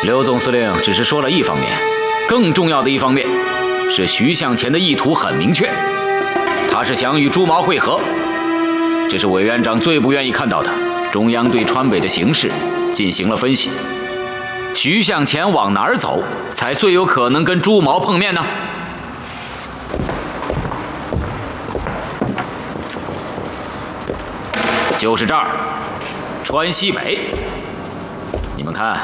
刘总司令只是说了一方面，更重要的一方面是徐向前的意图很明确，他是想与朱毛会合。这是委员长最不愿意看到的。中央对川北的形势进行了分析，徐向前往哪儿走才最有可能跟朱毛碰面呢？就是这儿，川西北。你们看，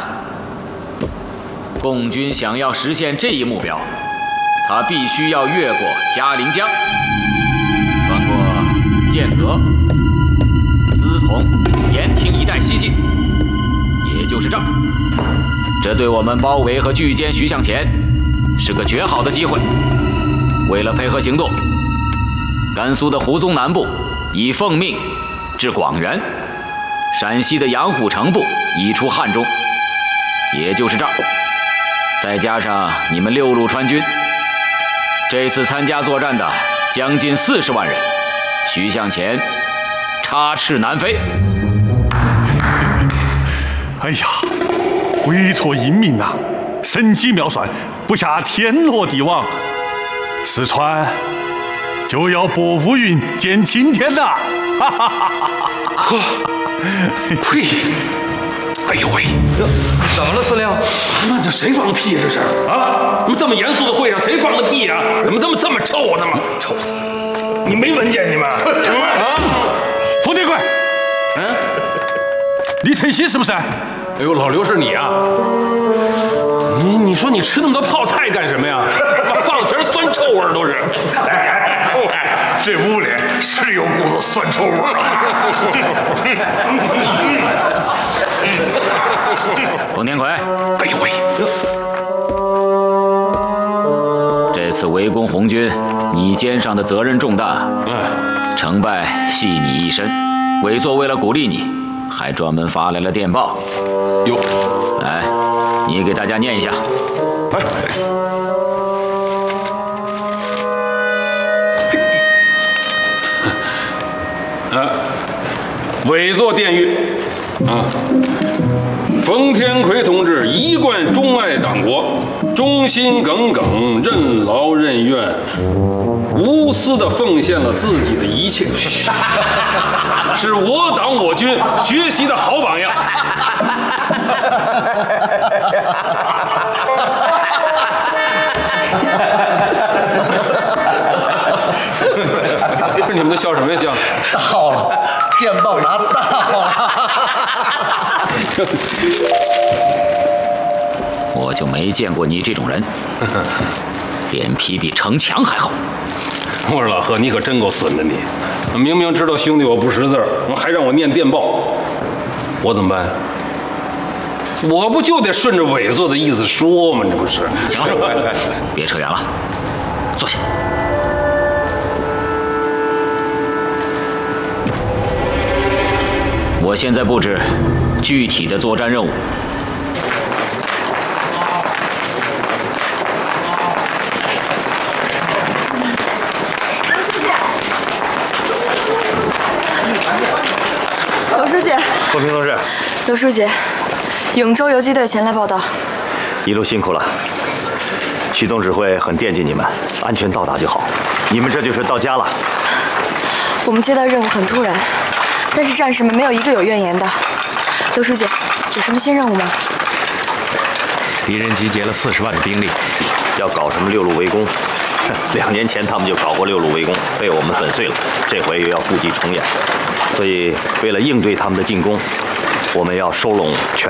共军想要实现这一目标，他必须要越过嘉陵江，穿过剑阁、资统、延亭一带西进，也就是这儿。这对我们包围和拒歼徐向前是个绝好的机会。为了配合行动，甘肃的胡宗南部已奉命至广元，陕西的杨虎城部已出汉中，也就是这儿。再加上你们六路川军，这次参加作战的将近40万人，徐向前插翅难飞。 哎呀，伟错英明啊，神机妙算，不下天罗地网，四川就要拨乌云见青天了！哈哈哈哈！ 呸！哎呦喂， 怎么了，司令？ 他妈这谁放屁呀？这是啊？怎么这么严肃的会上谁放的屁呀？怎么这么臭啊？臭死！你没闻见你们？啊？ 冯天贵，李晨曦是不是？ 哎呦，老刘是你啊？你说你吃那么多泡菜干什么呀？放全是酸臭味都是。 这屋里是有股子酸臭味冯天奎， 哎呦喂！ 这次围攻红军，你肩上的责任重大，成败系你一身。委座为了鼓励你，还专门发来了电报。 哟， 来，你给大家念一下。 委座电谕啊，冯天奎同志一贯钟爱党国，忠心耿耿，任劳任怨，无私地奉献了自己的一切，是我党我军学习的好榜样。你们都笑什么呀？笑？ 到了，电报拿到了。 我就没见过你这种人，脸皮比城墙还厚。 我说老何，你可真够损的你！明明知道兄弟我不识字，还让我念电报，我怎么办？我不就得顺着委座的意思说吗？这不是？ 行了，别扯远了，坐下。我现在布置具体的作战任务。 刘书记， 和平同志， 刘书记，永州游击队前来报道。 一路辛苦了。徐总指挥很惦记你们，安全到达就好。你们这就是到家了。 我们接到任务很突然，但是战士们没有一个有怨言的。刘书记，有什么新任务吗？ 敌人集结了40万的兵力， 要搞什么六路围攻？2年前他们就搞过六路围攻，被我们粉碎了。这回又要故伎重演，所以为了应对他们的进攻，我们要收拢全